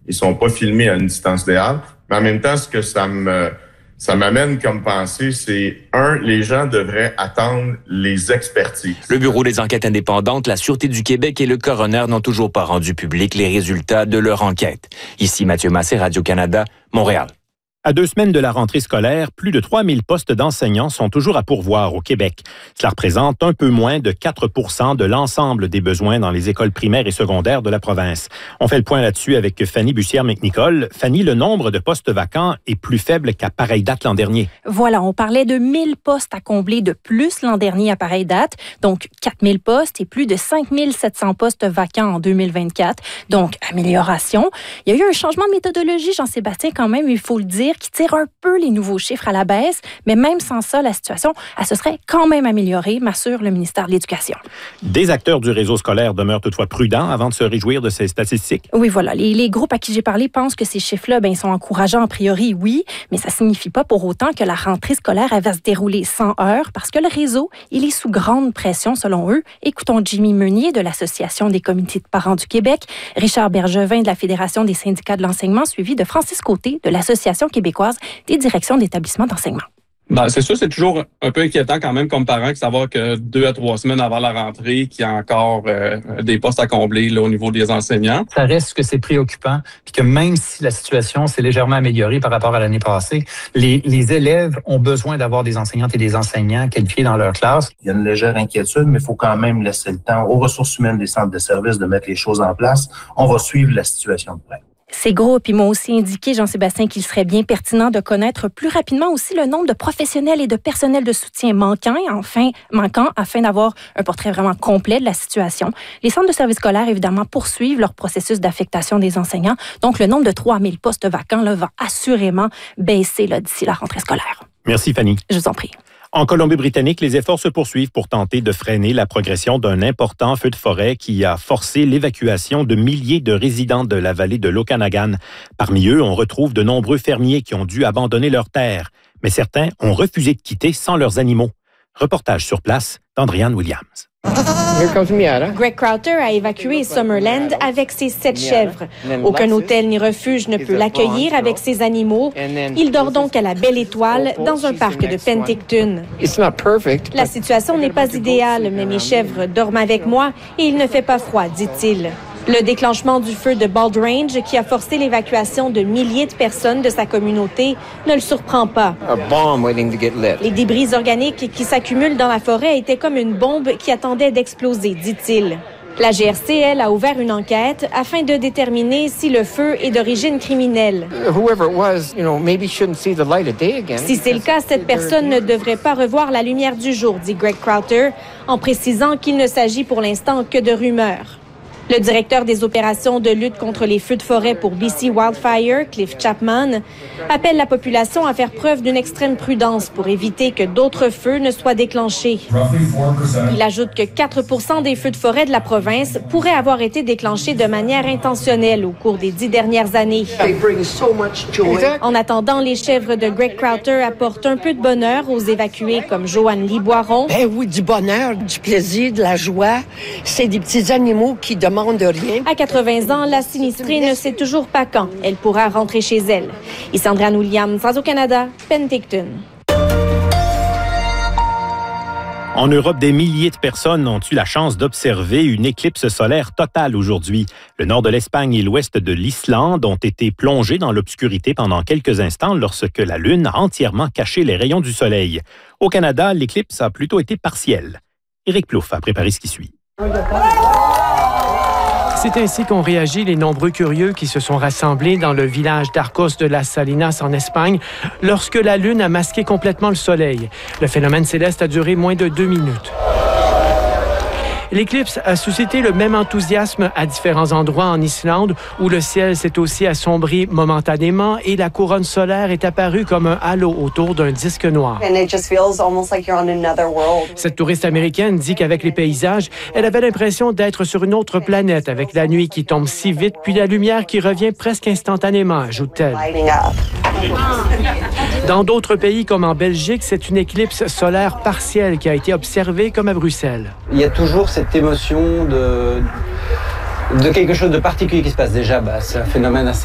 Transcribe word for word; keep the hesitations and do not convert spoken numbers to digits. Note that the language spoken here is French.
ils sont pas filmés à une distance idéale. Mais en même temps, ce que ça me ça m'amène comme pensée, c'est un, les gens devraient attendre les expertises. Le Bureau des enquêtes indépendantes, la Sûreté du Québec et le coroner n'ont toujours pas rendu public les résultats de leur enquête. Ici Mathieu Massé, Radio-Canada, Montréal. À deux semaines de la rentrée scolaire, plus de trois mille postes d'enseignants sont toujours à pourvoir au Québec. Cela représente un peu moins de quatre pour cent de l'ensemble des besoins dans les écoles primaires et secondaires de la province. On fait le point là-dessus avec Fanny Bussière-McNicol. Fanny, le nombre de postes vacants est plus faible qu'à pareille date l'an dernier. Voilà, on parlait de mille postes à combler de plus l'an dernier à pareille date, donc quatre mille postes et plus de cinq mille sept cents postes vacants en deux mille vingt-quatre. Donc, amélioration. Il y a eu un changement de méthodologie, Jean-Sébastien, quand même, il faut le dire, qui tire un peu les nouveaux chiffres à la baisse, mais même sans ça, la situation, elle se serait quand même améliorée, m'assure le ministère de l'Éducation. Des acteurs du réseau scolaire demeurent toutefois prudents avant de se réjouir de ces statistiques. Oui, voilà. Les, les groupes à qui j'ai parlé pensent que ces chiffres-là, ben, ils sont encourageants a priori, oui, mais ça signifie pas pour autant que la rentrée scolaire, elle va se dérouler sans heurts, parce que le réseau, il est sous grande pression, selon eux. Écoutons Jimmy Meunier de l'Association des comités de parents du Québec, Richard Bergevin de la Fédération des syndicats de l'enseignement, suivi de Francis Côté de l'Association québécoise des directions d'établissements d'enseignement. Ben, c'est sûr, c'est toujours un peu inquiétant quand même comme parent de savoir que deux à trois semaines avant la rentrée, qu'il y a encore euh, des postes à combler là, au niveau des enseignants. Ça reste que c'est préoccupant, puis que même si la situation s'est légèrement améliorée par rapport à l'année passée, les, les élèves ont besoin d'avoir des enseignantes et des enseignants qualifiés dans leur classe. Il y a une légère inquiétude, mais il faut quand même laisser le temps aux ressources humaines des centres de services de mettre les choses en place. On va suivre la situation de près. Ces groupes, ils m'ont aussi indiqué, Jean-Sébastien, qu'il serait bien pertinent de connaître plus rapidement aussi le nombre de professionnels et de personnel de soutien manquants, enfin, manquants afin d'avoir un portrait vraiment complet de la situation. Les centres de services scolaires, évidemment, poursuivent leur processus d'affectation des enseignants. Donc, le nombre de trois mille postes vacants là, va assurément baisser là, d'ici la rentrée scolaire. Merci, Fanny. Je vous en prie. En Colombie-Britannique, les efforts se poursuivent pour tenter de freiner la progression d'un important feu de forêt qui a forcé l'évacuation de milliers de résidents de la vallée de l'Okanagan. Parmi eux, on retrouve de nombreux fermiers qui ont dû abandonner leurs terres, mais certains ont refusé de quitter sans leurs animaux. Reportage sur place d'Andriane Williams. Greg Crowther a évacué Summerland avec ses sept chèvres. Aucun hôtel ni refuge ne peut l'accueillir avec ses animaux. Il dort donc à la Belle Étoile dans un parc de Penticton. La situation n'est pas idéale, mais mes chèvres dorment avec moi et il ne fait pas froid, dit-il. Le déclenchement du feu de Bald Range, qui a forcé l'évacuation de milliers de personnes de sa communauté, ne le surprend pas. Les débris organiques qui s'accumulent dans la forêt étaient comme une bombe qui attendait d'exploser, dit-il. La G R C, elle, a ouvert une enquête afin de déterminer si le feu est d'origine criminelle. Si c'est le cas, cette personne ne devrait pas revoir la lumière du jour, dit Greg Crowther, en précisant qu'il ne s'agit pour l'instant que de rumeurs. Le directeur des opérations de lutte contre les feux de forêt pour B C Wildfire, Cliff Chapman, appelle la population à faire preuve d'une extrême prudence pour éviter que d'autres feux ne soient déclenchés. Il ajoute que quatre pour cent des feux de forêt de la province pourraient avoir été déclenchés de manière intentionnelle au cours des dix dernières années. En attendant, les chèvres de Greg Crowther apportent un peu de bonheur aux évacués comme Joanne Liboiron. Ben oui, du bonheur, du plaisir, de la joie. C'est des petits animaux qui demandent de rien. À quatre-vingts ans, la sinistrée ne sait toujours pas quand elle pourra rentrer chez elle. Ici Andriane Williams, Radio-Canada, Penticton. En Europe, des milliers de personnes ont eu la chance d'observer une éclipse solaire totale aujourd'hui. Le nord de l'Espagne et l'ouest de l'Islande ont été plongés dans l'obscurité pendant quelques instants lorsque la Lune a entièrement caché les rayons du soleil. Au Canada, l'éclipse a plutôt été partielle. Éric Plouffe a préparé ce qui suit. C'est ainsi qu'ont réagi les nombreux curieux qui se sont rassemblés dans le village d'Arcos de las Salinas en Espagne lorsque la Lune a masqué complètement le soleil. Le phénomène céleste a duré moins de deux minutes. L'éclipse a suscité le même enthousiasme à différents endroits en Islande où le ciel s'est aussi assombri momentanément et la couronne solaire est apparue comme un halo autour d'un disque noir. Cette touriste américaine dit qu'avec les paysages, elle avait l'impression d'être sur une autre planète avec la nuit qui tombe si vite puis la lumière qui revient presque instantanément, ajoute-t-elle. Dans d'autres pays comme en Belgique, c'est une éclipse solaire partielle qui a été observée comme à Bruxelles. Il y a toujours cette émotion de, de quelque chose de particulier qui se passe. Déjà, bah, c'est un phénomène assez